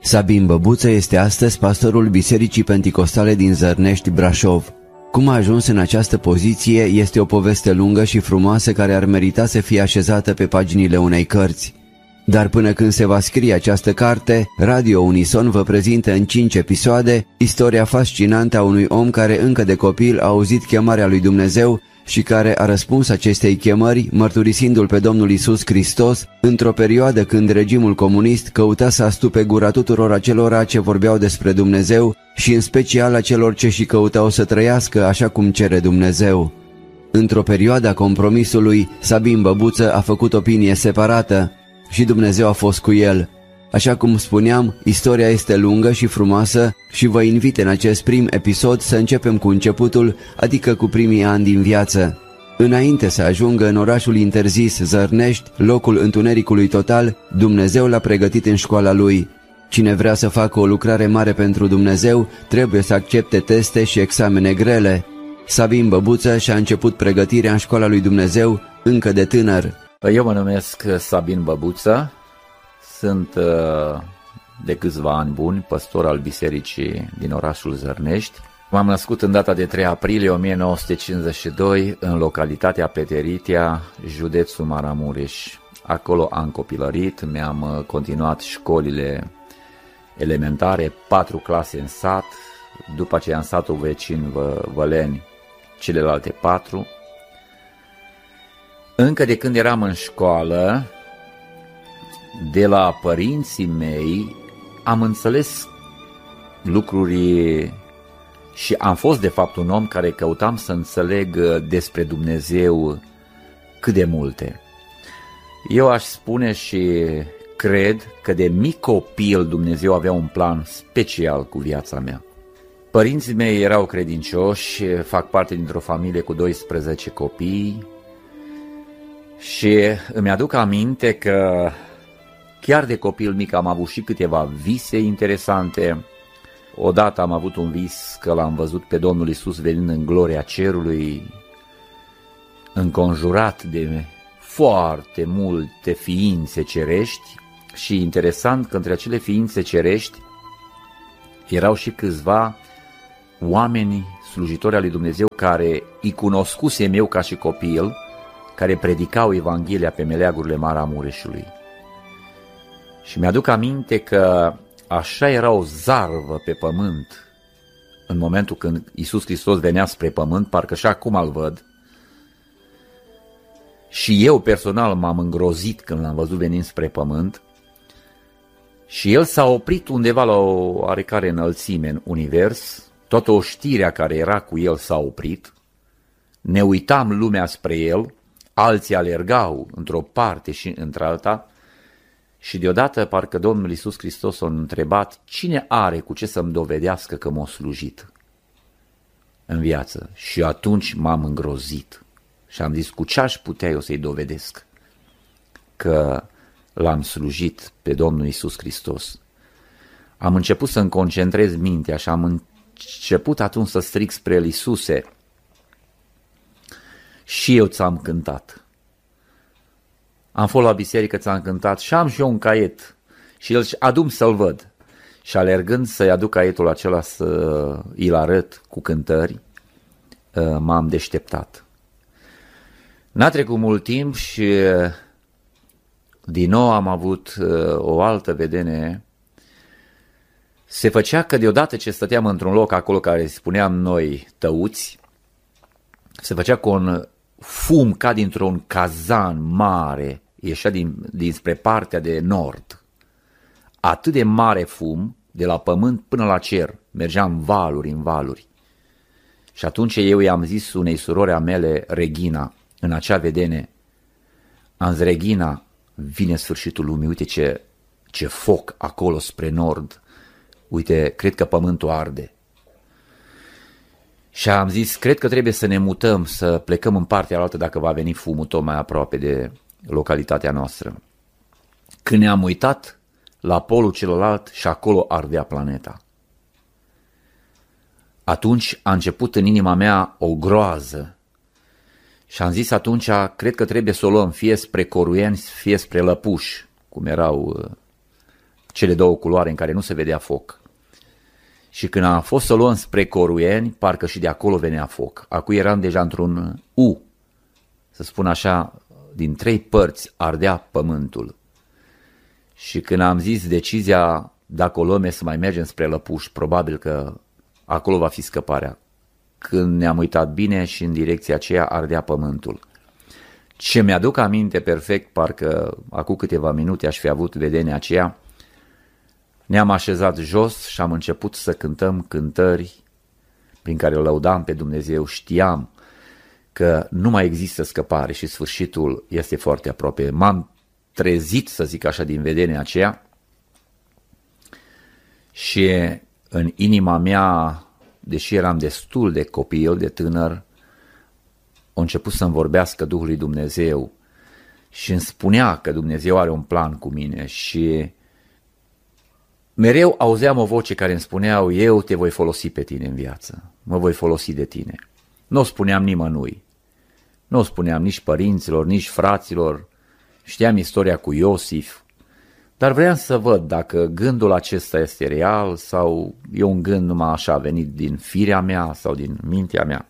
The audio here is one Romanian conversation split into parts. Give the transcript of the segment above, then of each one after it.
Sabin Băbuță este astăzi pastorul Bisericii Penticostale din Zărnești, Brașov. Cum a ajuns în această poziție este o poveste lungă și frumoasă care ar merita să fie așezată pe paginile unei cărți. Dar până când se va scrie această carte, Radio Unison vă prezintă în 5 episoade istoria fascinantă a unui om care încă de copil a auzit chemarea lui Dumnezeu și care a răspuns acestei chemări mărturisindu-L pe Domnul Iisus Hristos într-o perioadă când regimul comunist căuta să astupe gura tuturor acelora ce vorbeau despre Dumnezeu și în special a celor ce și căutau să trăiască așa cum cere Dumnezeu. Într-o perioadă a compromisului, Sabin Băbuță a făcut opinie separată și Dumnezeu a fost cu el. Așa cum spuneam, istoria este lungă și frumoasă și vă invit în acest prim episod să începem cu începutul, adică cu primii ani din viață. Înainte să ajungă în orașul interzis Zărnești, locul întunericului total, Dumnezeu l-a pregătit în școala lui. Cine vrea să facă o lucrare mare pentru Dumnezeu, trebuie să accepte teste și examene grele. Sabin Băbuță și-a început pregătirea în școala lui Dumnezeu încă de tânăr. Eu mă numesc Sabin Băbuță. Sunt de câțiva ani buni păstor al bisericii din orașul Zărnești. M-am născut în data de 3 aprilie 1952 în localitatea Peteritea, județul Maramureș. Acolo am copilărit, mi-am continuat școlile elementare, 4 clase în sat, după aceea în satul vecin Văleni, celelalte 4. Încă de când eram în școală, de la părinții mei am înțeles lucruri și am fost de fapt un om care căutam să înțeleg despre Dumnezeu cât de multe. Eu aș spune și cred că de mic copil Dumnezeu avea un plan special cu viața mea. Părinții mei erau credincioși, fac parte dintr-o familie cu 12 copii și îmi aduc aminte că chiar de copil mic am avut și câteva vise interesante. Odată am avut un vis că l-am văzut pe Domnul Iisus venind în gloria cerului, înconjurat de foarte multe ființe cerești și interesant că între acele ființe cerești erau și câțiva oameni slujitori al lui Dumnezeu care îi cunoscusem eu ca și copil, care predicau Evanghelia pe meleagurile Maramureșului. Și mi-aduc aminte că așa era o zarvă pe pământ în momentul când Iisus Hristos venea spre pământ, parcă și acum îl văd. Și eu personal m-am îngrozit când l-am văzut venind spre pământ. Și el s-a oprit undeva la o oarecare înălțime în univers, toată oștirea care era cu el s-a oprit, ne uitam lumea spre el, alții alergau într-o parte și într-alta, și deodată parcă Domnul Iisus Hristos a întrebat: cine are cu ce să-mi dovedească că m-a slujit în viață? Și atunci m-am îngrozit și am zis: cu ce aș putea eu să-i dovedesc că l-am slujit pe Domnul Iisus Hristos? Am început să-mi concentrez mintea și am început atunci să strig spre el: Iisuse, și eu ți-am cântat. Am fost la biserică, ți-am cântat și am și eu un caiet. Și el: adu-mi să-l văd. Și alergând să-i aduc caietul acela să îl arăt cu cântări, m-am deșteptat. N-a trecut mult timp și din nou am avut o altă vedenie. Se făcea că deodată ce stăteam într-un loc acolo care spuneam noi Tăuți, se făcea cu un fum ca dintr-un cazan mare, ieșea dinspre partea de nord. Atât de mare fum, de la pământ până la cer, mergea în valuri. Și atunci eu i-am zis unei surori a mele, Regina, în acea vedenie, am zis: Regina, vine sfârșitul lumii, uite ce foc acolo spre nord, uite, cred că pământul arde. Și am zis: cred că trebuie să ne mutăm, să plecăm în partea altă dacă va veni fumul tot mai aproape de localitatea noastră. Când ne-am uitat la polul celălalt și acolo ardea planeta. Atunci a început în inima mea o groază și am zis atunci: cred că trebuie să o luăm fie spre Coruieni, fie spre Lăpuș, cum erau cele două culoare în care nu se vedea foc. Și când am fost să luăm spre Coruieni, parcă și de acolo venea foc. Acum eram deja într-un U, să spun așa, din 3 părți ardea pământul. Și când am zis decizia, dacă o luăm e să mai mergem spre Lăpuș, probabil că acolo va fi scăparea. Când ne-am uitat bine și în direcția aceea ardea pământul. Ce mi-aduc aminte perfect, parcă acum câteva minute aș fi avut vedenia aceea, ne-am așezat jos și am început să cântăm cântări prin care îl lăudam pe Dumnezeu. Știam că nu mai există scăpare și sfârșitul este foarte aproape. M-am trezit, să zic așa, din vedenia aceea și în inima mea, deși eram destul de copil, de tânăr, a început să-mi vorbească Duhul lui Dumnezeu și îmi spunea că Dumnezeu are un plan cu mine și mereu auzeam o voce care îmi spunea: eu te voi folosi pe tine în viață, mă voi folosi de tine. Nu o spuneam nimănui, nu o spuneam nici părinților, nici fraților, știam istoria cu Iosif, dar vreau să văd dacă gândul acesta este real sau e un gând numai așa venit din firea mea sau din mintea mea.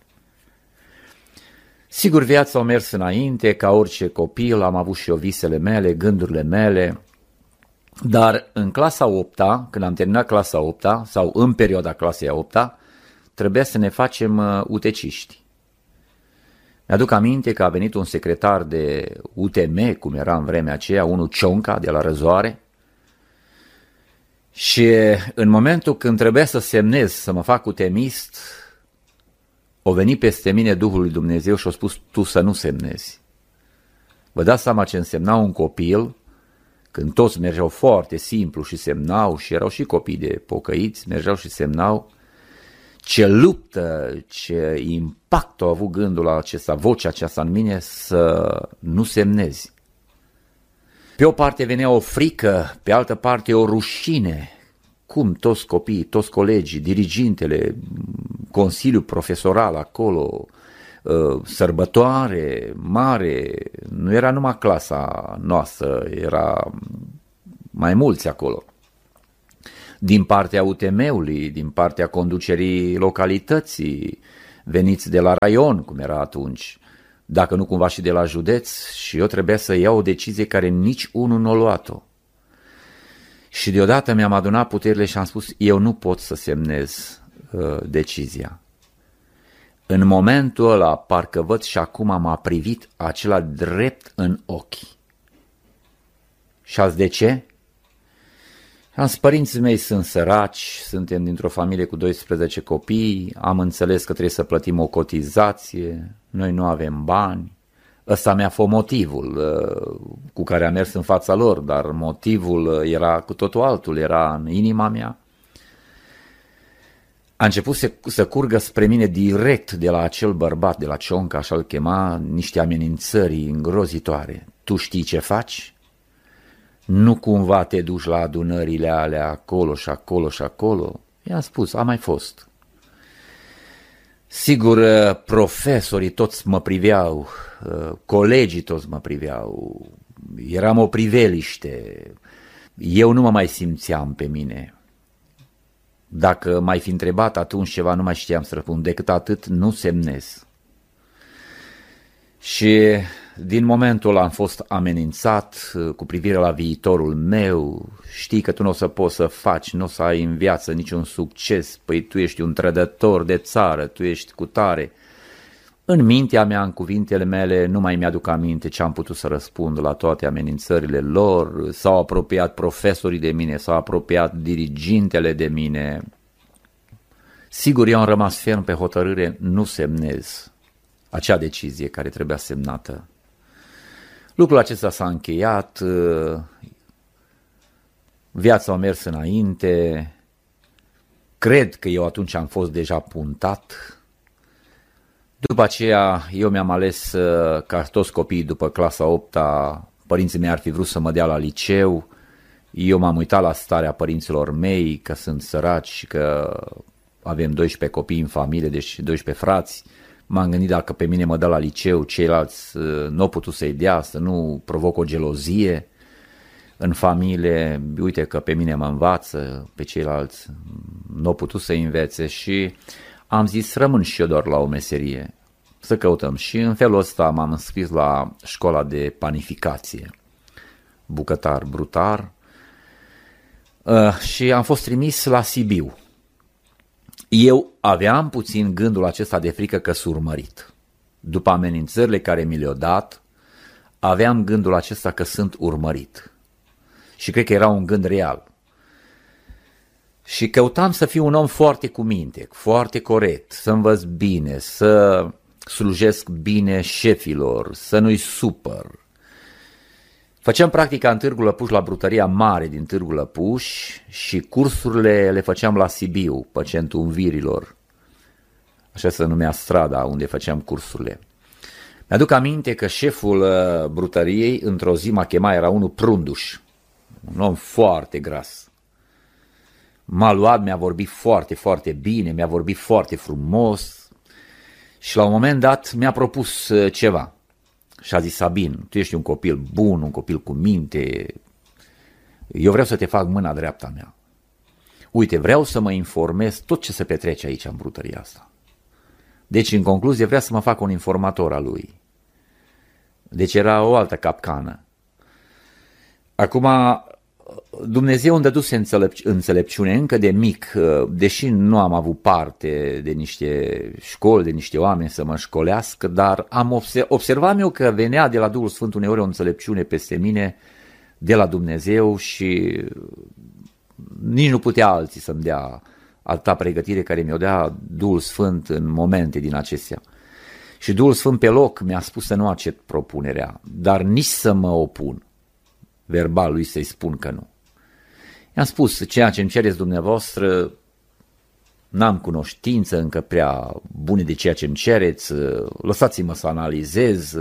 Sigur, viața a mers înainte, ca orice copil, am avut și eu visele mele, gândurile mele, dar în clasa 8-a, când am terminat clasa 8-a, sau în perioada clasei a 8-a, trebuia să ne facem uteciști. Mi-aduc aminte că a venit un secretar de UTM, cum era în vremea aceea, unul Cionca de la Răzoare, și în momentul când trebuia să semnez, să mă fac utemist, o venit peste mine Duhul lui Dumnezeu și a spus: tu să nu semnezi. Vă dați seama ce însemna un copil, când toți mergeau foarte simplu și semnau, și erau și copii de pocăiți, mergeau și semnau, ce luptă, ce impact a avut gândul acesta, vocea aceasta în mine să nu semnezi. Pe o parte venea o frică, pe altă parte o rușine. Cum toți copiii, toți colegii, dirigintele, consiliul profesoral acolo, sărbătoare mare, nu era numai clasa noastră, era mai mulți acolo. Din partea UTM-ului, din partea conducerii localității, veniți de la raion, cum era atunci, dacă nu cumva și de la județ, și eu trebuia să iau o decizie care nici unul nu a luat-o. Și deodată mi-am adunat puterile și am spus: eu nu pot să semnez decizia. În momentul ăla, parcă văd și acum m-a privit acela drept în ochi. Și azi de ce? Am zis: părinții mei sunt săraci, suntem dintr-o familie cu 12 copii, am înțeles că trebuie să plătim o cotizație, noi nu avem bani. Ăsta mi-a fost motivul cu care am mers în fața lor, dar motivul era cu totul altul, era în inima mea. A început să curgă spre mine direct de la acel bărbat, de la Cionca, așa-l chema, niște amenințări îngrozitoare. Tu știi ce faci? Nu cumva te duci la adunările alea acolo și acolo și acolo? I-am spus: am mai fost. Sigur, profesorii toți mă priveau, colegii toți mă priveau, eram o priveliște, eu nu mă mai simțeam pe mine. Dacă m-ai fi întrebat atunci ceva, nu mai știam să răspund, decât atât: nu semnez. Și din momentul ăla am fost amenințat cu privire la viitorul meu. Știi că tu nu o să poți să faci, nu o să ai în viață niciun succes, păi tu ești un trădător de țară, tu ești cu tare. În mintea mea, în cuvintele mele, nu mai mi-aduc aminte ce am putut să răspund la toate amenințările lor. S-au apropiat profesorii de mine, s-au apropiat dirigintele de mine. Sigur, eu am rămas ferm pe hotărâre: nu semnez acea decizie care trebuia semnată. Lucrul acesta s-a încheiat, viața a mers înainte, cred că eu atunci am fost deja puntat. După aceea eu mi-am ales, ca toți copiii după clasa 8-a, părinții mei ar fi vrut să mă dea la liceu, eu m-am uitat la starea părinților mei, că sunt săraci și că avem 12 copii în familie, deci 12 frați. M-am gândit: dacă pe mine mă dă la liceu, ceilalți nu au putut să-i dea, să nu provoc o gelozie. în familie, uite că pe mine mă învață, pe ceilalți nu au putut să învețe și am zis rămân și eu doar la o meserie, să căutăm. Și în felul ăsta m-am înscris la școala de panificație, bucătar, brutar, și am fost trimis la Sibiu. Eu aveam puțin gândul acesta de frică că sunt urmărit. După amenințările care mi le-au dat, aveam gândul acesta că sunt urmărit. Și cred că era un gând real. Și căutam să fiu un om foarte cu minte, foarte corect, să învăț bine, să slujesc bine șefilor, să nu-i supăr. Făceam practica în Târgu Lăpuș, la brutăria mare din Târgu Lăpuș, și cursurile le făceam la Sibiu, pe Centrul Învirilor. Așa se numea strada unde făceam cursurile. Mi-aduc aminte că șeful brutăriei într-o zi m-a chemat, era unul Prunduș, un om foarte gras. M-a luat, mi-a vorbit foarte, foarte bine, mi-a vorbit foarte frumos și la un moment dat mi-a propus ceva. Și a zis: Sabin, tu ești un copil bun, un copil cu minte, eu vreau să te fac mâna dreapta mea. Uite, vreau să mă informez tot ce se petrece aici în brutăria asta. Deci, în concluzie, vrea să mă fac un informator al lui. Deci era o altă capcană. Acum, Dumnezeu îmi dăduse înțelepciune încă de mic, deși nu am avut parte de niște școli, de niște oameni să mă școlească, dar observam eu că venea de la Duhul Sfânt uneori o înțelepciune peste mine de la Dumnezeu și nici nu putea alții să-mi dea alta pregătire care mi-o dea Duhul Sfânt în momente din acestea. Și Duhul Sfânt pe loc mi-a spus să nu accept propunerea, dar nici să mă opun verbal lui, să-i spun că nu. I-am spus: ceea ce îmi cereți dumneavoastră, n-am cunoștință încă prea bune de ceea ce îmi cereți, lăsați-mă să analizez.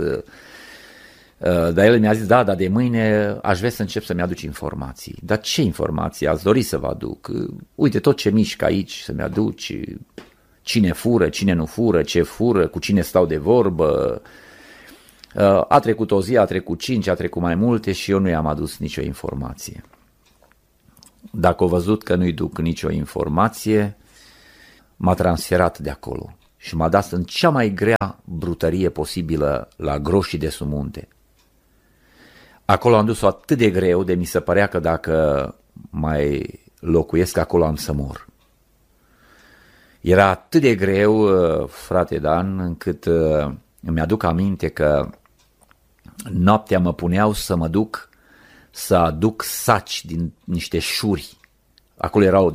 Dar el mi-a zis: da, dar de mâine aș vrea să încep să-mi aduci informații. Dar ce informații ați dori să vă aduc? Uite tot ce mișcă aici să-mi aduci, cine fură, cine nu fură, ce fură, cu cine stau de vorbă. A trecut o zi, a trecut 5, a trecut mai multe și eu nu i-am adus nicio informație. Dacă au văzut că nu-i duc nicio informație, m-a transferat de acolo și m-a dat în cea mai grea brutărie posibilă, la Groșii de Sumunte. Acolo am dus-o atât de greu, de mi se părea că dacă mai locuiesc acolo am să mor. Era atât de greu, frate Dan, încât îmi aduc aminte că noaptea mă puneau să mă duc să aduc saci din niște șuri. Acolo erau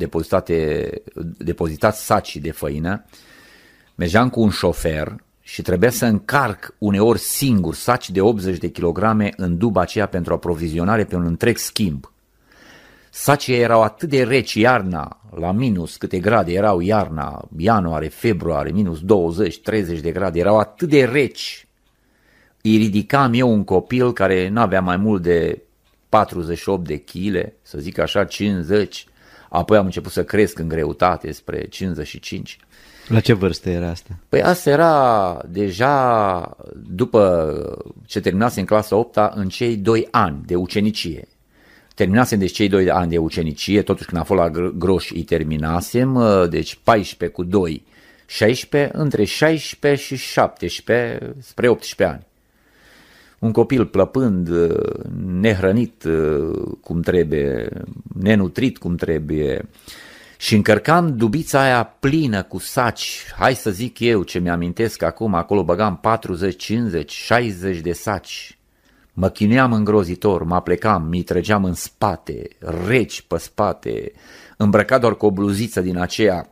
depozitați saci de făină. Mergeam cu un șofer și trebuia să încarc uneori singur saci de 80 de kilograme în duba aceea pentru aprovizionare pe un întreg schimb. Sacii erau atât de reci iarna, la minus câte grade erau iarna, ianuarie, februarie, minus 20-30 de grade, erau atât de reci. Îi ridicam eu, un copil care n-avea mai mult de 48 de kg, să zic așa 50, apoi am început să cresc în greutate spre 55. La ce vârstă era asta? Păi asta era deja după ce terminase în clasa 8-a, în cei 2 ani de ucenicie. Terminasem deci cei 2 ani de ucenicie, totuși când am fost la Groși îi terminasem, deci 14 cu 2, 16, între 16 și 17, spre 18 ani. Un copil plăpând, nehrănit cum trebuie, nenutrit cum trebuie, și încărcam dubița aia plină cu saci, hai să zic eu ce mi-amintesc acum, acolo băgam 40, 50, 60 de saci. Mă chinuiam îngrozitor, mă aplecam, mi-i trăgeam în spate, reci pe spate, îmbrăcat doar cu o bluziță din aceea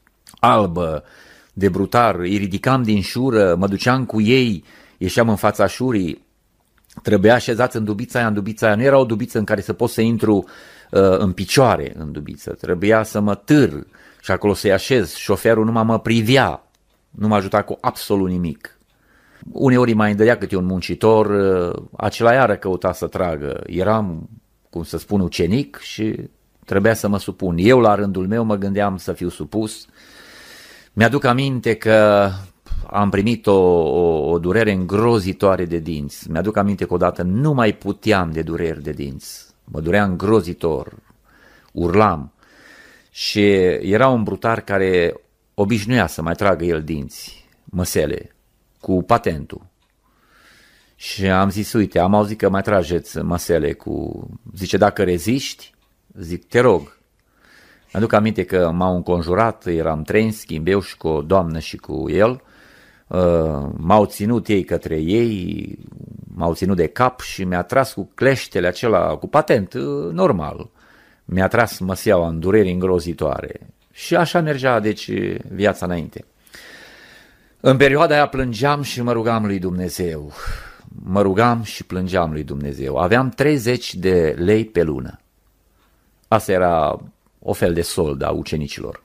albă de brutar, îi ridicam din șură, mă duceam cu ei, ieșeam în fața șurii, trebuia așezați în dubița aia, nu era o dubiță în care să pot să intru în picioare în dubiță, trebuia să mă târ și acolo să-i așez, șoferul numai mă privea, nu mă ajuta cu absolut nimic. Uneori mai îndădea câte un muncitor, acela iară căuta să tragă, eram, cum să spun, ucenic și trebuia să mă supun. Eu la rândul meu mă gândeam să fiu supus. Mi-aduc aminte că am primit o durere îngrozitoare de dinți. Mi-aduc aminte că odată nu mai puteam de dureri de dinți. mă durea îngrozitor, urlam. Și era un brutar care obișnuia să mai tragă el dinți, măsele, cu patentul. Și am zis, uite, am auzit că mai trageți măsele cu... Zice, dacă reziști, zic, te rog. Mi-aduc aminte că m-au înconjurat, eram trei, schimb eu și cu o doamnă și cu el. M-au ținut ei către ei, m-au ținut de cap și mi-a tras cu cleștele acela, cu patent, normal. Mi-a tras măseaua în dureri îngrozitoare. Și așa mergea, deci, viața înainte. În perioada aia plângeam și mă rugam lui Dumnezeu. Mă rugam și plângeam lui Dumnezeu. Aveam 30 de lei pe lună. Asta era o fel de sold a ucenicilor.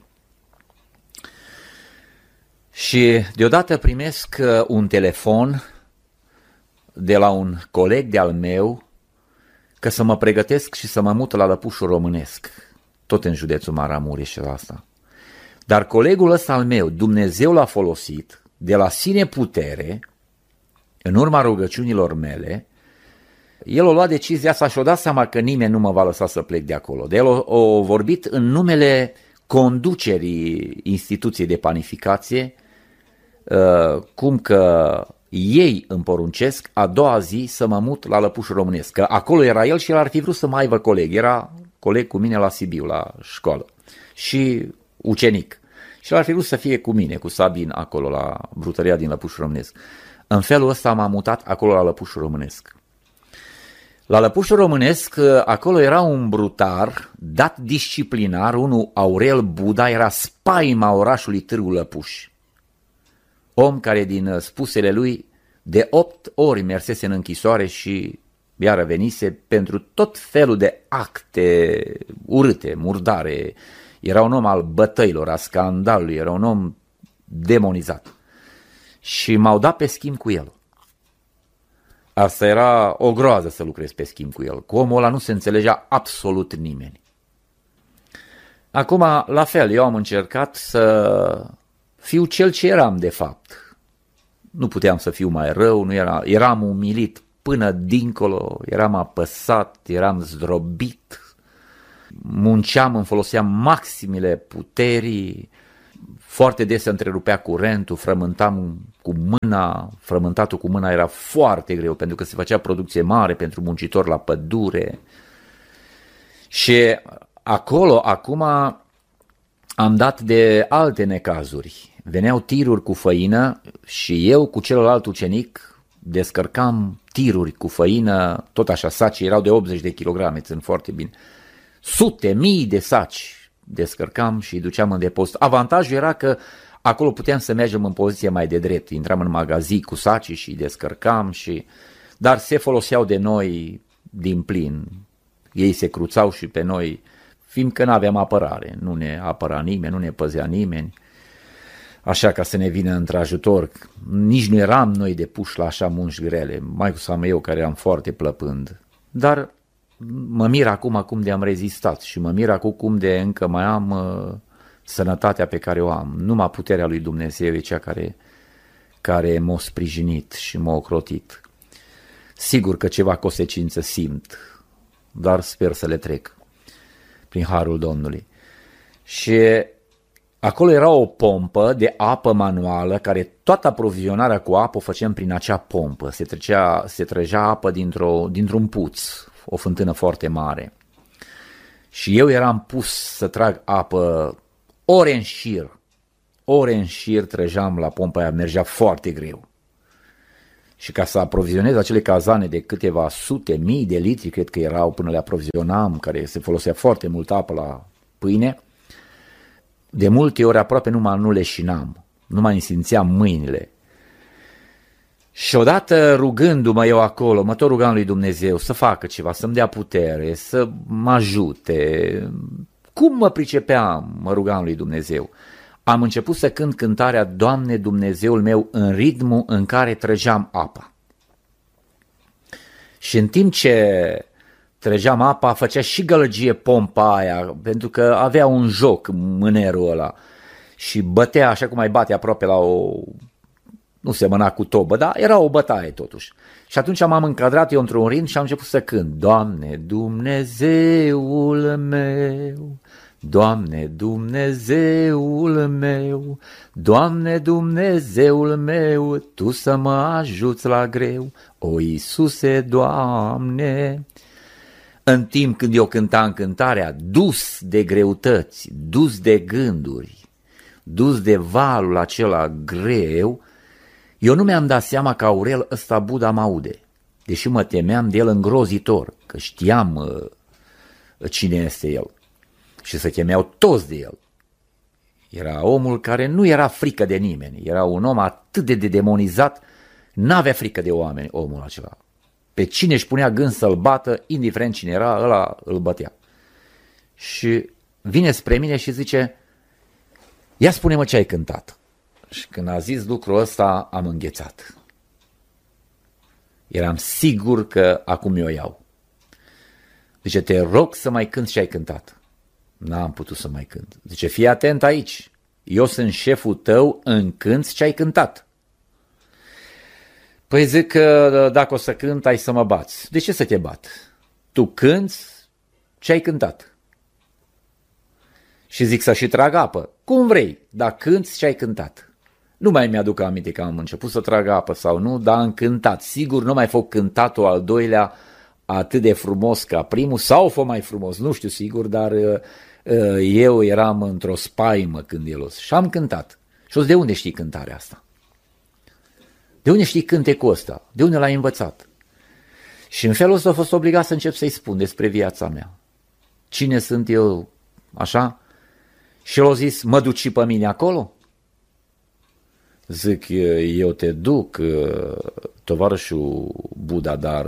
Și deodată primesc un telefon de la un coleg de-al meu că să mă pregătesc și să mă mut la Lăpușul Românesc, tot în județul Maramureș și asta. Dar colegul ăsta al meu, Dumnezeu l-a folosit de la sine putere, în urma rugăciunilor mele, el a luat decizia asta și a dat seama că nimeni nu mă va lăsa să plec de acolo. De el a vorbit în numele conducerii instituției de panificație, cum că ei îmi poruncesc a doua zi să mă mut la Lăpușul Românesc. Că acolo era el și el ar fi vrut să mai aibă coleg. Era coleg cu mine la Sibiu, la școală. Și ucenic. Și el ar fi vrut să fie cu mine, cu Sabin, acolo la brutăria din Lăpușul Românesc. În felul ăsta m-am mutat acolo la Lăpușul Românesc. La Lăpușul Românesc, acolo era un brutar dat disciplinar, unul Aurel Buda, era spaima orașului Târgu Lăpuș. Om care din spusele lui de 8 ori mersese în închisoare și iară venise pentru tot felul de acte urâte, murdare. Era un om al bătăilor, a scandalului, era un om demonizat. Și m-au dat pe schimb cu el. Asta era o groază să lucrez pe schimb cu el. Cu omul ăla nu se înțelegea absolut nimeni. Acum, la fel, eu am încercat să fiu cel ce eram de fapt. Nu puteam să fiu mai rău, eram umilit până dincolo, eram apăsat, eram zdrobit, munceam, îmi foloseam maximile puterii, foarte des se întrerupea curentul, frământam cu mâna, frământatul cu mâna era foarte greu pentru că se făcea producție mare pentru muncitori la pădure. Și acolo, acum, am dat de alte necazuri. Veneau tiruri cu făină și eu cu celălalt ucenic descărcam tiruri cu făină, tot așa, sacii erau de 80 de kilograme, țin foarte bine. Sute, mii de saci descărcam și îi duceam în depozit. Avantajul era că acolo puteam să mergem în poziție mai de drept. Intram în magazin cu sacii și îi descărcam, dar se foloseau de noi din plin. Ei se cruțau și pe noi, fiindcă nu aveam apărare. Nu ne apăra nimeni, nu ne păzea nimeni. Așa ca să ne vină într-ajutor. Nici nu eram noi de puși la așa munci grele, mai cu seamă eu care eram foarte plăpând. Dar mă mir acum cum de am rezistat și mă mir acum cum de încă mai am sănătatea pe care o am. Numai puterea lui Dumnezeu e cea care m-a sprijinit și m-a ocrotit. Sigur că ceva consecință simt, dar sper să le trec prin harul Domnului. Și acolo era o pompă de apă manuală, care toată aprovizionarea cu apă o făceam prin acea pompă. Se trăgea apă dintr-un puț, o fântână foarte mare. Și eu eram pus să trag apă ore în șir trăgeam la pompa aia, mergea foarte greu. Și ca să aprovizionez acele cazane de câteva sute, mii de litri, cred că erau până le aprovizionam, care se folosea foarte mult apă la pâine, de multe ori aproape nu leșinam, nu mai simțeam mâinile. Și odată rugându-mă eu acolo, mă tot rugam lui Dumnezeu să facă ceva, să-mi dea putere, să mă ajute. Cum mă pricepeam, mă rugam lui Dumnezeu. Am început să cânt cântarea Doamne Dumnezeul meu în ritmul în care trăgeam apa. Și în timp ce trăgeam apa, făcea și gălăgie pompa aia, pentru că avea un joc mânerul ăla și bătea așa cum mai bate aproape la Nu semăna cu tobă, dar era o bătaie totuși. Și atunci m-am încadrat eu într-un rind și am început să cânt. Doamne Dumnezeul meu, Doamne Dumnezeul meu, Doamne Dumnezeul meu, Tu să mă ajuți la greu, o Iisuse, Doamne. În timp când eu cântam cântarea, dus de greutăți, dus de gânduri, dus de valul acela greu, eu nu mi-am dat seama că Aurel ăsta Buda mă aude, deși mă temeam de el îngrozitor, că știam cine este el și se temeau toți de el. Era omul care nu era frică de nimeni, era un om atât de demonizat, n-avea frică de oameni omul acela. Pe cine își punea gând să-l bată, indiferent cine era, ăla îl bătea. Și vine spre mine și zice, ia spune-mă ce ai cântat. Și când a zis lucrul ăsta, am înghețat. Eram sigur că acum eu iau. Zice, te rog să mai cânti ce ai cântat. N-am putut să mai cânt. Zice, fii atent aici, eu sunt șeful tău, încânți ce ai cântat. Păi zic că dacă o să cânt, ai să mă bați. De ce să te bat? Tu cânti ce ai cântat. Și zic să și trag apă. Cum vrei, dar cânti ce ai cântat. Nu mai mi-aduc aminte că am început să trag apă sau nu, dar am cântat. Sigur nu mai fă cântatul al doilea atât de frumos ca primul, sau fă mai frumos, nu știu sigur, dar eu eram într-o spaimă când el o să... Și am cântat. Și o să, de unde știi cântarea asta? De unde știi cântecul ăsta? De unde l-ai învățat? Și în felul ăsta a fost obligat să încep să-i spun despre viața mea. Cine sunt eu, așa? Și el a zis, mă duci și pe mine acolo? Zic, eu te duc, tovarășul Buda, dar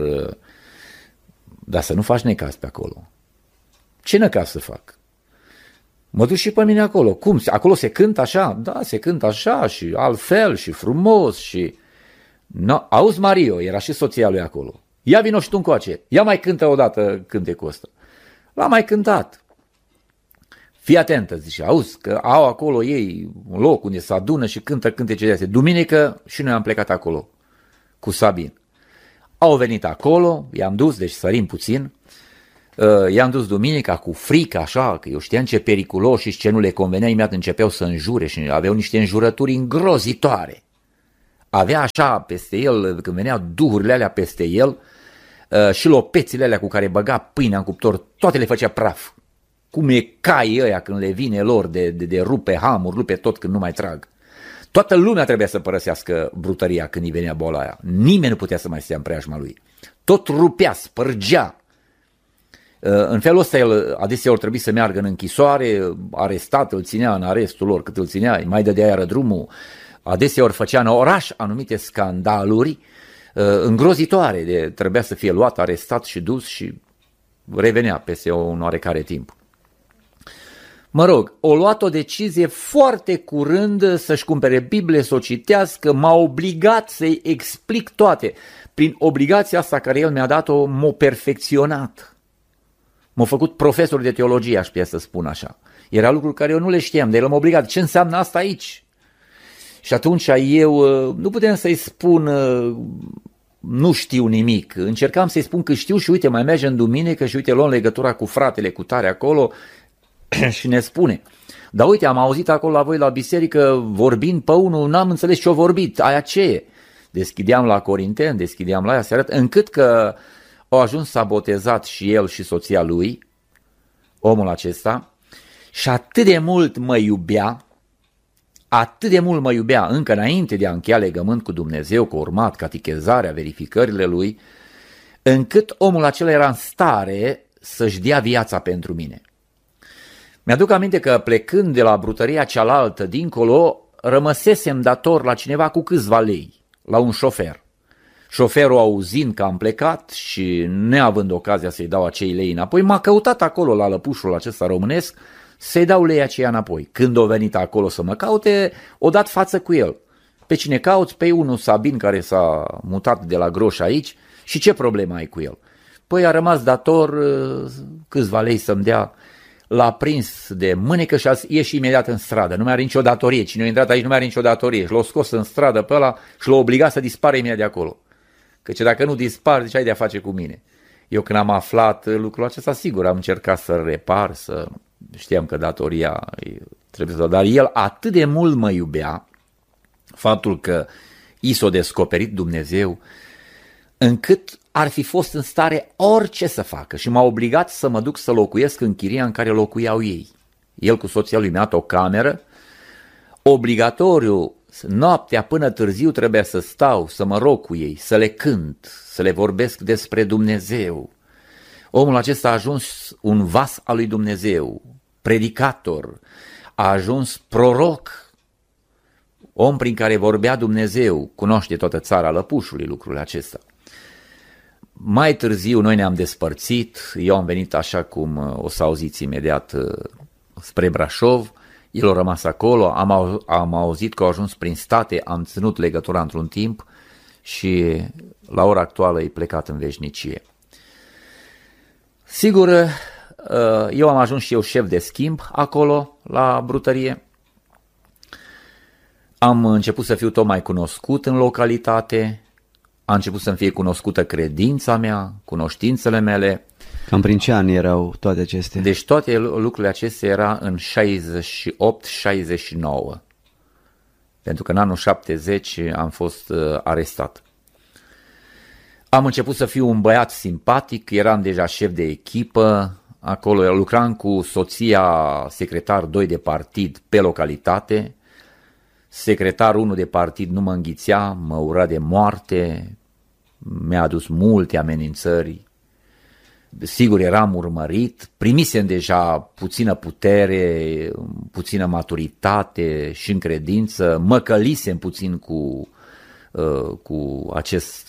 să nu faci necaz pe acolo. Ce necaz să fac? Mă duc și pe mine acolo. Cum? Acolo se cântă așa? Da, se cântă așa și altfel și frumos și... No, auzi, Mario, era și soția lui acolo. Ia vino și tu încoace. Ia mai cântă odată cântecul ăsta. L-a mai cântat. Fii atentă, zice, auzi, că au acolo ei un loc unde se adună și cântă cântece de astea. Duminică și noi am plecat acolo cu Sabin. Au venit acolo, i-am dus, deci sărim puțin, i-am dus duminica cu frică, așa, că eu știam ce periculoși și ce nu le convenea, imediat începeau să înjure și aveau niște înjurături îngrozitoare. Avea așa peste el, când veneau duhurile alea peste el, și lopețile alea cu care băga pâinea în cuptor, toate le făcea praf. Cum e caii ăia când le vine lor de rupe hamuri, rupe tot când nu mai trag. Toată lumea trebuia să părăsească brutăria când îi venea boala aia. Nimeni nu putea să mai stea în preajma lui. Tot rupea, spărgea. În felul ăsta el adeseori trebuie să meargă în închisoare, arestat, îl ținea în arestul lor cât îl ținea, mai dădea iară drumul. Adeseori făcea în oraș anumite scandaluri îngrozitoare, trebuia să fie luat, arestat și dus și revenea peste un oarecare timp. Mă rog, o luat o decizie foarte curând să-și cumpere Biblie, să o citească, m-a obligat să-i explic toate. Prin obligația asta care el mi-a dat-o, m-a perfecționat. M-a făcut profesor de teologie, aș putea să spun așa. Era lucruri care eu nu le știam, dar el m-a obligat. Ce înseamnă asta aici? Și atunci eu nu puteam să-i spun nu știu nimic. Încercam să-i spun că știu și uite, mai merge în duminică și uite, luăm legătura cu fratele cu tare acolo și ne spune. Dar uite, am auzit acolo la voi la biserică vorbind pe unul, n-am înțeles ce-o vorbit, aia ce e? Deschideam la Corinteni, deschideam la aia, se arăt, încât că au ajuns s-a botezat și el și soția lui, omul acesta, și atât de mult mă iubea, încă înainte de a încheia legământ cu Dumnezeu, că a urmat catechezarea, verificările lui, încât omul acela era în stare să-și dea viața pentru mine. Mi-aduc aminte că plecând de la brutăria cealaltă dincolo, rămăsesem dator la cineva cu câțiva lei, la un șofer. Șoferul, auzind că am plecat și neavând ocazia să-i dau acei lei înapoi, m-a căutat acolo la lăpușul acesta românesc să-i dau lei aceia înapoi. Când a venit acolo să mă caute, o dat față cu el. Pe cine cauți? Pe unul Sabin care s-a mutat de la Groș aici și ce problemă ai cu el? Păi a rămas dator câțiva lei să-mi dea. l-a prins de mânecă și a ieșit imediat în stradă. Nu mai are nicio datorie. Cine a intrat aici nu mai are nicio datorie. Și l-a scos în stradă pe ăla și l-a obligat să dispară imediat de acolo. Căci dacă nu dispar, zice, ai de-a face cu mine. Eu când am aflat lucrul acesta, sigur, am încercat să-l repar, știam că datoria trebuie să... Dar el atât de mult mă iubea, faptul că i s-a descoperit Dumnezeu, încât ar fi fost în stare orice să facă și m-a obligat să mă duc să locuiesc în chiria în care locuiau ei. El cu soția lui mi-a dat o cameră, obligatoriu, noaptea până târziu trebuia să stau, să mă rog cu ei, să le cânt, să le vorbesc despre Dumnezeu. Omul acesta a ajuns un vas al lui Dumnezeu, predicator, a ajuns proroc, om prin care vorbea Dumnezeu, cunoaște toată țara Lăpușului lucrul acesta. Mai târziu noi ne-am despărțit, eu am venit așa cum o să auziți imediat spre Brașov, el a rămas acolo, am auzit că au ajuns prin state, am ținut legătura într-un timp și la ora actuală e plecat în veșnicie. Sigur, eu am ajuns și eu șef de schimb acolo la brutărie, am început să fiu tot mai cunoscut în localitate, a început să-mi fie cunoscută credința mea, cunoștințele mele. Cam prin ce ani erau toate acestea? Deci toate lucrurile acestea era în 68-69, pentru că în anul 70 am fost arestat. Am început să fiu un băiat simpatic, eram deja șef de echipă, acolo lucram cu soția secretar 2 de partid pe localitate, secretarul 1 de partid nu mă înghițea, mă ura de moarte, mi-a adus multe amenințări. Sigur, eram urmărit, primisem deja puțină putere, puțină maturitate și încredință, mă călisem puțin cu acest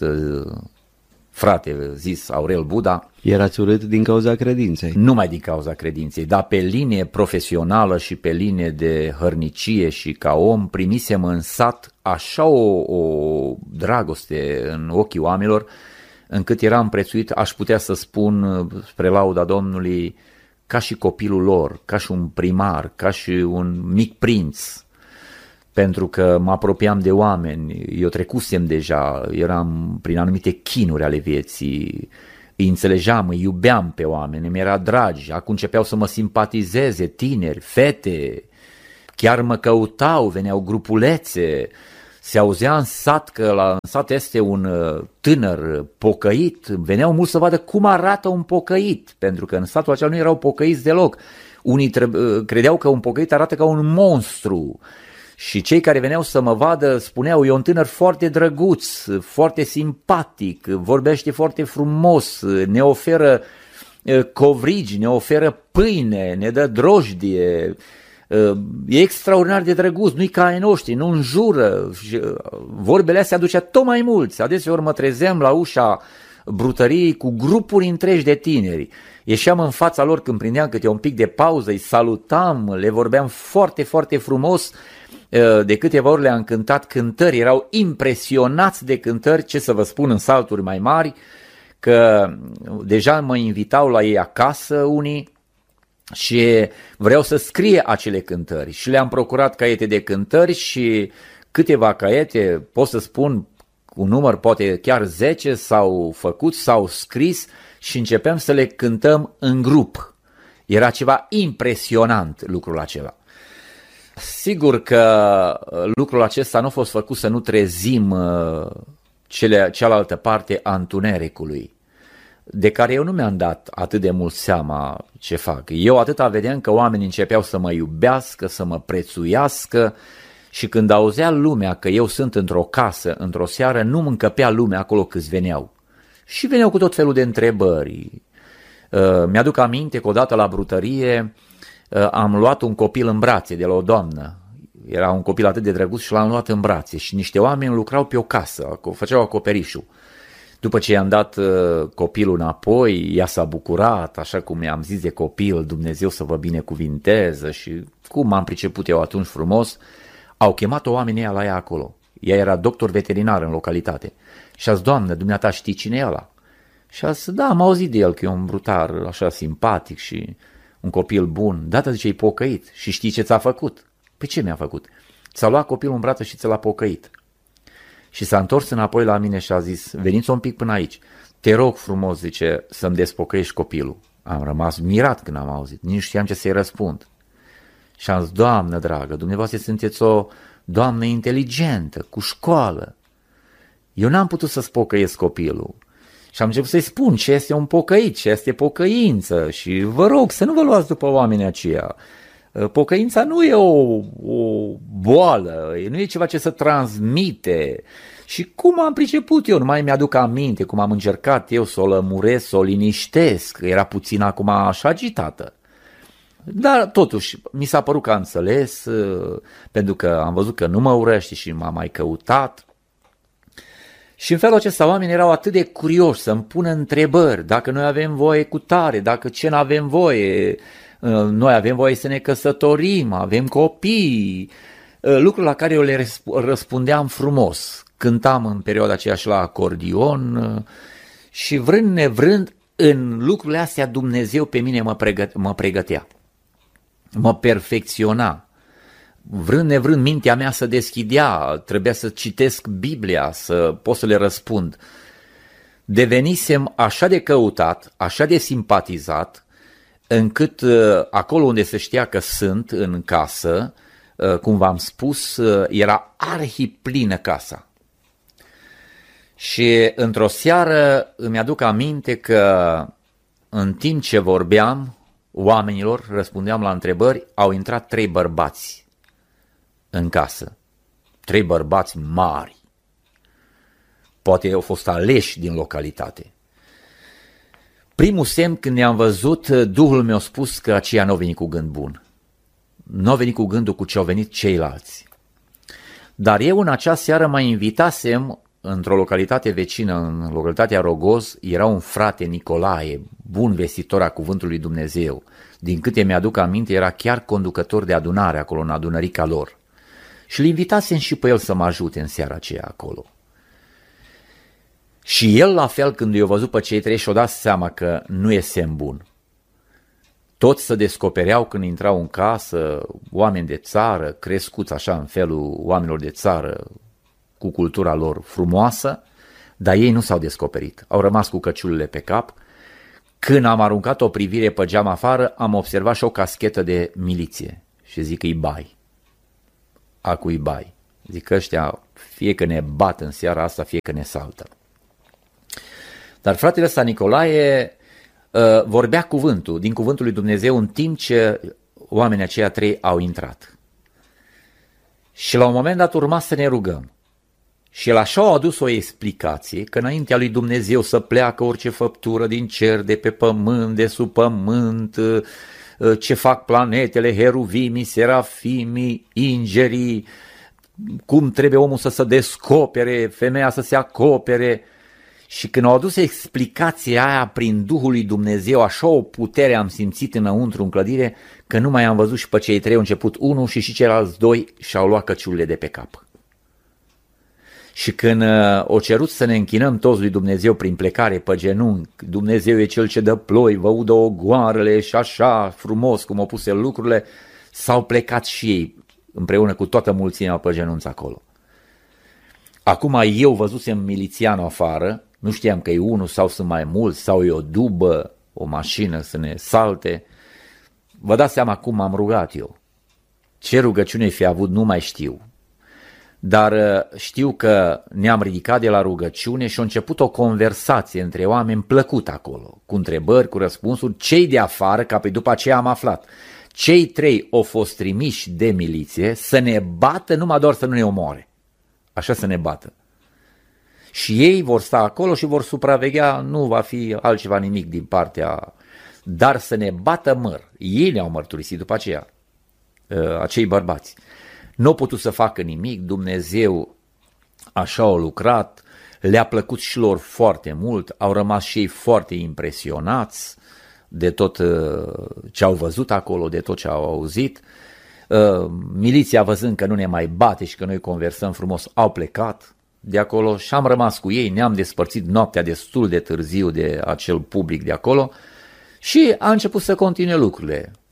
frate zis Aurel Buda. Erați urât din cauza credinței? Numai din cauza credinței, dar pe linie profesională și pe linie de hărnicie și ca om primisem în sat așa o dragoste în ochii oamenilor, încât eram prețuit, aș putea să spun spre lauda Domnului, ca și copilul lor, ca și un primar, ca și un mic prinț, pentru că mă apropiam de oameni, eu trecusem deja, eram prin anumite chinuri ale vieții, îi înțelegeam, îi iubeam pe oameni, mi era dragi, acum începeau să mă simpatizeze tineri, fete, chiar mă căutau, veneau grupulețe, se auzea în sat că în sat este un tânăr pocăit, veneau mulți să vadă cum arată un pocăit, pentru că în satul acela nu erau pocăiți deloc. Unii credeau că un pocăit arată ca un monstru și cei care veneau să mă vadă spuneau, e un tânăr foarte drăguț, foarte simpatic, vorbește foarte frumos, ne oferă covrigi, ne oferă pâine, ne dă drojdie, e extraordinar de drăguț, nu-i ca ai noștri, nu înjură. Vorbele astea aducea tot mai mulți. Adeseori mă trezeam la ușa brutăriei cu grupuri întregi de tineri. Ieșeam în fața lor când prindeam câte un pic de pauză, îi salutam, le vorbeam foarte, foarte frumos. De câteva ori le-am cântat cântări, erau impresionați de cântări, ce să vă spun, în salturi mai mari, că deja mă invitau la ei acasă unii, și vreau să scrie acele cântări și le-am procurat caiete de cântări și câteva caiete, pot să spun un număr, poate chiar 10 s-au făcut, s-au scris și începem să le cântăm în grup. Era ceva impresionant lucrul acela. Sigur că lucrul acesta nu a fost făcut să nu trezim cealaltă parte a întunericului, de care eu nu mi-am dat atât de mult seama ce fac. Eu atâta vedeam că oamenii începeau să mă iubească, să mă prețuiască și când auzea lumea că eu sunt într-o casă, într-o seară, nu mă încăpea lumea acolo câți veneau. Și veneau cu tot felul de întrebări. Mi-aduc aminte că odată la brutărie am luat un copil în brațe de la o doamnă. Era un copil atât de drăguț și l-am luat în brațe și niște oameni lucrau pe o casă, făceau acoperișul. După ce i-am dat copilul înapoi, ea s-a bucurat, așa cum i-am zis de copil, Dumnezeu să vă binecuvinteze și cum m-am priceput eu atunci frumos, au chemat-o oamenii ăia la ea acolo. Ea era doctor veterinar în localitate și a zis, Doamnă, dumneata știi cine e ăla? Și a zis, da, am auzit de el că e un brutar așa simpatic și un copil bun, dată zice, e pocăit și știi ce ți-a făcut. Pe ce mi-a făcut? Ți-a luat copilul în brață și ți l-a pocăit. Și s-a întors înapoi la mine și a zis, veniți un pic până aici, te rog frumos, zice, să-mi despocăiești copilul. Am rămas mirat când am auzit, nici știam ce să-i răspund. Și am zis, Doamnă dragă, dumneavoastră sunteți o doamnă inteligentă, cu școală. Eu n-am putut să-ți pocăiesc copilul. Și am început să-i spun ce este un pocăit, ce este pocăință și vă rog să nu vă luați după oamenii aceia. Pocăința nu e o boală, nu e ceva ce să transmite. Și cum am priceput eu, nu mai mi-aduc aminte cum am încercat eu să o lămuresc, să o liniștesc, era puțin acum așa agitată. Dar totuși mi s-a părut că am înțeles, pentru că am văzut că nu mă urăște și m-a mai căutat. Și în felul acesta oamenii erau atât de curioși să-mi pună întrebări, dacă noi avem voie cu tare, dacă ce n-avem voie, noi avem voie să ne căsătorim, avem copii, lucruri la care eu le răspundeam frumos. Cântam în perioada aceea și la acordion și vrând nevrând în lucrurile astea Dumnezeu pe mine mă pregătea, mă perfecționa. Vrând nevrând mintea mea să deschidea, trebuia să citesc Biblia, să pot să le răspund. Devenisem așa de căutat, așa de simpatizat, încât acolo unde se știa că sunt, în casă, cum v-am spus, era arhiplină casa. Și într-o seară îmi aduc aminte că în timp ce vorbeam oamenilor, răspundeam la întrebări, au intrat 3 bărbați în casă. 3 bărbați mari. Poate au fost aleși din localitate. Primul semn când ne-am văzut, Duhul mi-a spus că aceia n-au venit cu gând bun. Nu au venit cu gândul cu ce au venit ceilalți. Dar eu în acea seară mă invitasem într-o localitate vecină, în localitatea Rogoz, era un frate Nicolae, bun vestitor a cuvântului Dumnezeu. Din câte mi-aduc aminte, era chiar conducător de adunare acolo, în adunărica lor. Și îl invitasem și pe el să mă ajute în seara aceea acolo. Și el, la fel, când i-a văzut pe cei 3 și-a dat seama că nu e semn bun. Toți se descopereau când intrau în casă, oameni de țară, crescuți așa în felul oamenilor de țară, cu cultura lor frumoasă, dar ei nu s-au descoperit. Au rămas cu căciulile pe cap. Când am aruncat o privire pe geam afară, am observat și o caschetă de miliție. Și zic că-i bai. Acu-i bai. Zic că ăștia fie că ne bat în seara asta, fie că ne saltă. Dar fratele ăsta Nicolae vorbea cuvântul, din cuvântul lui Dumnezeu, în timp ce oamenii aceia 3 au intrat. Și la un moment dat urma să ne rugăm. Și el așa a adus o explicație că înaintea lui Dumnezeu să pleacă orice făptură din cer, de pe pământ, de sub pământ, ce fac planetele, heruvimii, serafimii, îngerii, cum trebuie omul să se descopere, femeia să se acopere. Și când au adus explicația aia prin Duhul lui Dumnezeu, așa o putere am simțit înăuntru în clădire, că nu mai am văzut și pe cei 3, au început unul și ceilalți 2 și-au luat căciulile de pe cap. Și când o cerut să ne închinăm toți lui Dumnezeu prin plecare pe genunchi, Dumnezeu e cel ce dă ploi, vă udă ogoarele și așa frumos cum au pus el lucrurile, s-au plecat și ei împreună cu toată mulțimea pe genunchi acolo. Acum eu văzusem milițianul afară, nu știam că e unul sau sunt mai mulți, sau e o dubă, o mașină să ne salte. Vă dați seama cum m-am rugat eu. Ce rugăciune fi avut, nu mai știu. Dar știu că ne-am ridicat de la rugăciune și a început o conversație între oameni plăcută acolo, cu întrebări, cu răspunsuri, cei de afară, ca pe după aceea am aflat. Cei 3 au fost trimiși de miliție să ne bată, numai doar să nu ne omoare. Așa să ne bată. Și ei vor sta acolo și vor supraveghea, nu va fi altceva nimic din partea, dar să ne bată măr. Ei ne-au mărturisit după aceea, acei bărbați. Nu au putut să facă nimic, Dumnezeu așa a lucrat, le-a plăcut și lor foarte mult, au rămas și ei foarte impresionați de tot ce au văzut acolo, de tot ce au auzit. Miliția, văzând că nu ne mai bate și că noi conversăm frumos, au plecat de acolo și am rămas cu ei, ne-am despărțit noaptea destul de târziu de acel public de acolo și a început să continue lucrurile.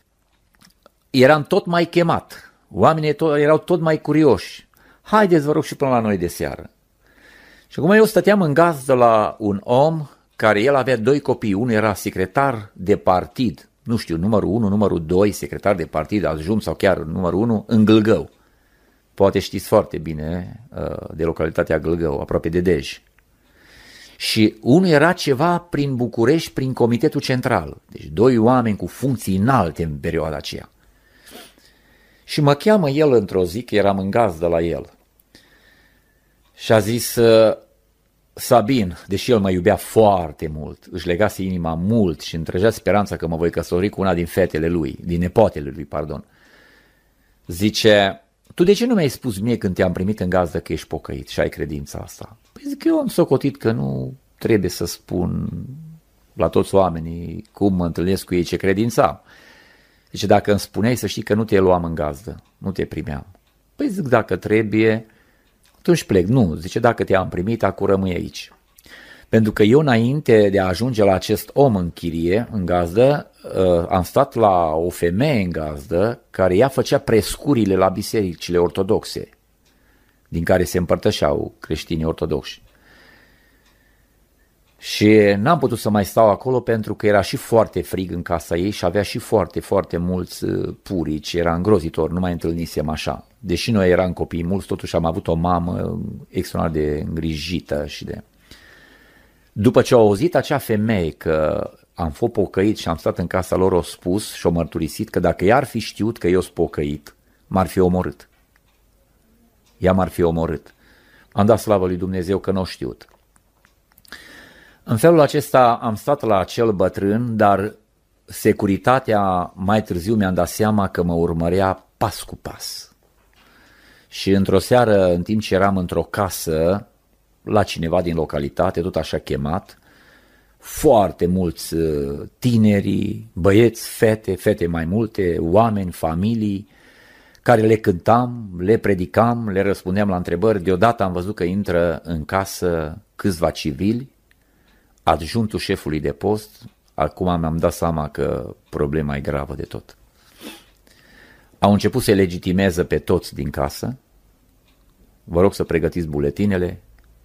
eram tot mai chemat, oamenii erau tot mai curioși. Haideți, vă rog, și până la noi de seară. Și acum eu stăteam în gazdă la un om care el avea 2 copii. Unul era secretar de partid, nu știu, numărul 1, numărul 2, secretar de partid adjunct sau chiar numărul 1, în Gâlgău. Poate știți foarte bine de localitatea Gâlgău, aproape de Dej. Și unul era ceva prin București, prin Comitetul Central. Deci 2 oameni cu funcții înalte în perioada aceea. Și mă cheamă el într-o zi, că eram în gazdă la el. Și a zis: Sabin, deși el mă iubea foarte mult, își legase inima mult și întrăgea speranța că mă voi căsători cu una din fetele lui, din nepotele lui, pardon. Zice: tu de ce nu mi-ai spus mie când te-am primit în gazdă că ești pocăit și ai credința asta? Păi zic, eu am socotit că nu trebuie să spun la toți oamenii cum mă întâlnesc cu ei, ce credință am. Zice, dacă îmi spuneai, să știi că nu te luam în gazdă, nu te primeam. Păi zic, dacă trebuie, atunci plec. Nu, zice, dacă te-am primit, acum rămâi aici. Pentru că eu, înainte de a ajunge la acest om în chirie, în gazdă, am stat la o femeie în gazdă care ea făcea prescurile la bisericile ortodoxe, din care se împărtășeau creștinii ortodoxi. Și n-am putut să mai stau acolo pentru că era și foarte frig în casa ei și avea și foarte, foarte mulți purici, era îngrozitor, nu mai întâlnisem așa. Deși noi eram copii mulți, totuși am avut o mamă extraordinar de îngrijită și de... După ce au auzit acea femeie că am fost pocăit și am stat în casa lor, au spus și au mărturisit că dacă ea ar fi știut că eu sunt pocăit, m-ar fi omorât. Ea m-ar fi omorât. Am dat slavă lui Dumnezeu că nu o știut. În felul acesta am stat la acel bătrân, dar securitatea mai târziu mi-am dat seama că mă urmărea pas cu pas. Și într-o seară, în timp ce eram într-o casă, la cineva din localitate, tot așa chemat, foarte mulți tineri, băieți, fete mai multe, oameni, familii, care le cântam, le predicam, le răspundeam la întrebări. Deodată am văzut că intră în casă câțiva civili, adjunctul șefului de post. Acum mi-am dat seama că problema e gravă de tot. Au început să legitimeze pe toți din casă. Vă rog să pregătiți buletinele.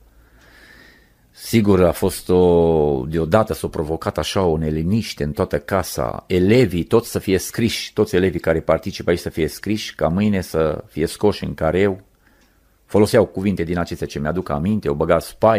Sigur, a fost deodată s-a provocat așa o neliniște în toată casa. Elevii toți să fie scriși, toți elevii care participă aici să fie scriși, ca mâine să fie scoși în careu. Foloseau cuvinte din acestea ce mi-aduc aminte, o băga